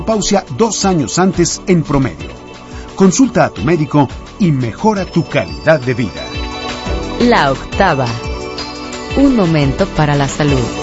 menopausia 2 años antes en promedio. Consulta a tu médico y mejora tu calidad de vida. La octava. Un momento para la salud.